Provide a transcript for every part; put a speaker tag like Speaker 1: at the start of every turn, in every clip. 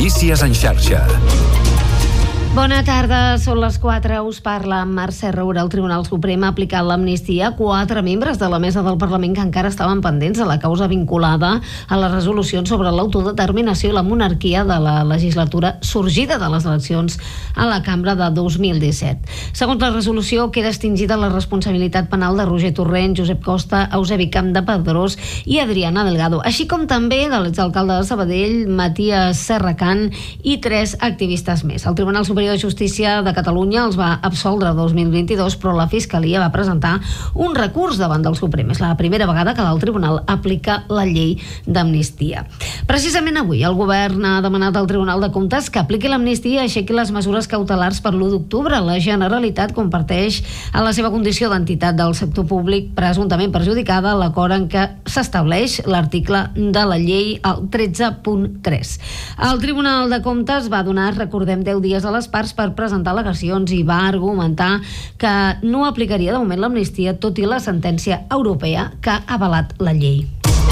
Speaker 1: Notícies en xarxa.
Speaker 2: Bona tarda, són les 4, us parla Mercè Roura. El Tribunal Suprem ha aplicat l'amnistia a 4 membres de la mesa del Parlament que encara estaven pendents de la causa vinculada a les resolucions sobre l'autodeterminació i la monarquia de la legislatura sorgida de les eleccions a la cambra de 2017. Segons la resolució, queda extingida la responsabilitat penal de Roger Torrent, Josep Costa, Eusebi Campdepadrós i Adriana Delgado, així com també de l'exalcalde de Sabadell, Matías Serracant, i 3 activistes més. El Tribunal Superior de Justícia de Catalunya els va absoldre el 2022, però la Fiscalia va presentar un recurs davant del Suprem. És la primera vegada que el Tribunal aplica la llei d'amnistia. Precisament avui el govern ha demanat al Tribunal de Comptes que apliqui l'amnistia i aixequi les mesures cautelars per l'1 d'octubre. La Generalitat comparteix en la seva condició d'entitat del sector públic presumptament perjudicada l'acord en què s'estableix l'article de la llei, el 13.3. El Tribunal de Comptes va donar, recordem, 10 dies a les parts per presentar al·legacions i va argumentar que no aplicaria de moment l'amnistia, tot i la sentència europea que ha avalat la llei.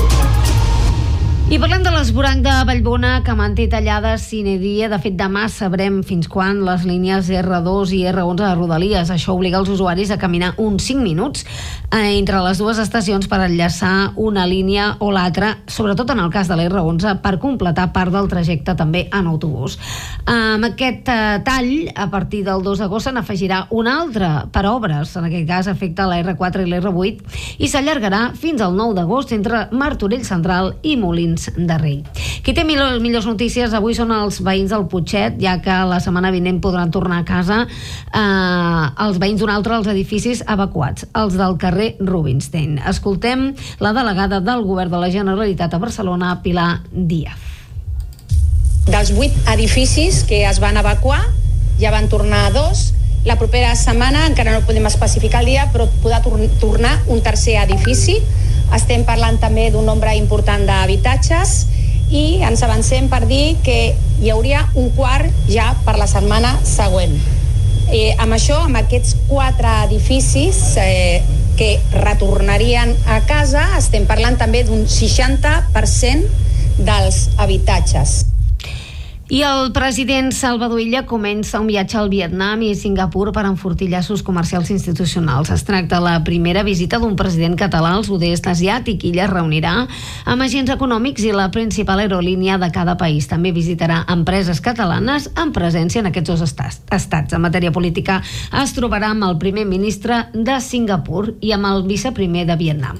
Speaker 2: I parlem de l'esvoranc de Vallbona, que manté tallades sine die. De fet, demà sabrem fins quan les línies R2 i R11 de Rodalies. Això obliga els usuaris a caminar uns 5 minuts entre les dues estacions per enllaçar una línia o l'altra, sobretot en el cas de la R11, per completar part del trajecte també en autobús. Amb aquest tall, a partir del 2 d'agost se n'afegirà un altre per obres. En aquest cas afecta la R4 i la R8 i s'allargarà fins al 9 d'agost entre Martorell Central i Molins de Rei. Qui té millors notícies avui són els veïns del Putxet, ja que la setmana vinent podran tornar a casa els veïns d'un altre dels edificis evacuats, els del carrer Rubinstein. Escoltem la delegada del Govern de la Generalitat a Barcelona, Pilar Díaz.
Speaker 3: Dels 8 edificis que es van evacuar, ja van tornar 2. La propera setmana, encara no podem especificar el dia, però podrà tornar un tercer edifici. Estem parlant també d'un nombre important d'habitatges i ens avancem per dir que hi hauria un quart ja per la setmana següent. Amb això, amb aquests 4 edificis que retornarien a casa, estem parlant també d'un 60% dels habitatges.
Speaker 2: I el president Salvador Illa comença un viatge al Vietnam i Singapur per enfortir llaços comercials institucionals. Es tracta de la primera visita d'un president català al sud-est asiàtic. Illa es reunirà amb agents econòmics i la principal aerolínia de cada país. També visitarà empreses catalanes amb presència en aquests 2 estats. En matèria política es trobarà amb el primer ministre de Singapur i amb el viceprimer de Vietnam.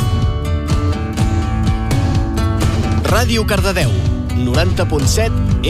Speaker 4: Ràdio Cardedeu, 90.7